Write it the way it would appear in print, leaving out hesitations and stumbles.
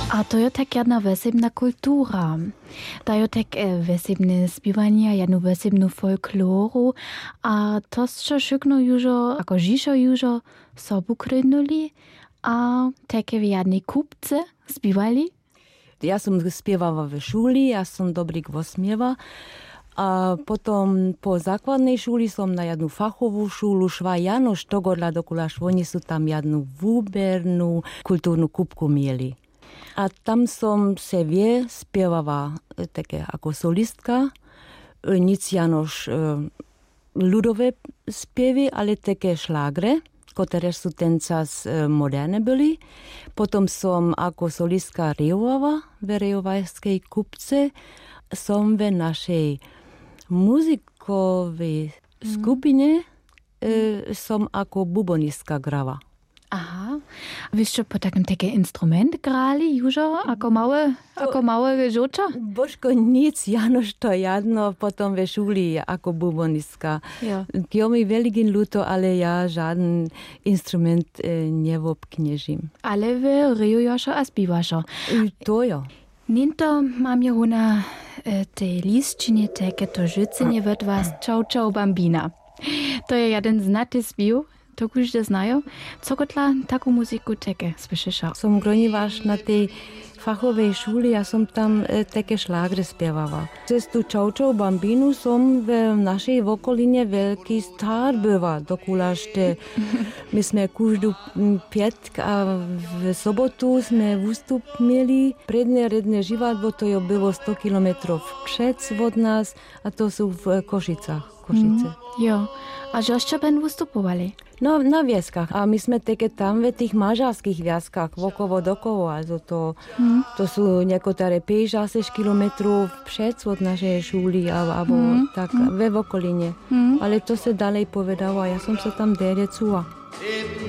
A to je tak jedna wesebna kultura. Dajo tak wesebne spiwania, jednu wesebnu folkloru. A to co szykno jużo, ako żiszo jużo, sobu krynuli, a takie jednej kupce spiewali. Ja som spievala v šuli, ja som dobrý kvosmieva. A potom po základnej šuli som na jednu fachovú šulu šla Janoš Togodla do Kulaš. Oni sú tam jednu vúbernú kultúrnu kupku mieli. A tam som se spievala také ako solistka. Nic Janoš ľudové spievy, ale také šlágre, ktoré sú ten čas moderne byli. Potom som ako solistka rejovala v rejovajskej kupce. Som v našej muzikovej skupine som ako bubonistka grala. Aha. Wyście po takim takie instrument grali, Jużo? Ako małe żołcza? Bożko nic, Janoš to jedno, potom ve šuli ako bubonistka. Ja. Jo mi veliký luto, ale ja žaden instrument nie obkniežim. Ale wy ryjujoszo a spiwaszo. To jo. Ninto mam je na tej listčinie takie to życenie od was Ciao Ciao Bambina. To je jeden znaty spił. To każdy znają. Co kotla taką muzyku takie słyszysz? Som groniwaš na tej fachovej šuli, ja som tam také šlágre spievala. Cez tu Ciao Ciao Bambinu som v našej okoline veľký star była do Kulašte. My sme každú piatk a v sobotu sme výstup mieli. Predné redné živadlo, to je bylo 100 kilometrov před od nás a to sú v Košicach. Košice. Jo. A žoście ben wystupowali? No, na wieskach. A my sme také tam v tých mažarských wieskach, wokoło dokoło. Also to sú niektoré 50 kilometrov před od našej šuli, alebo tak ve okoline. Ale to se dalej povedalo a ja som sa tam dere cula.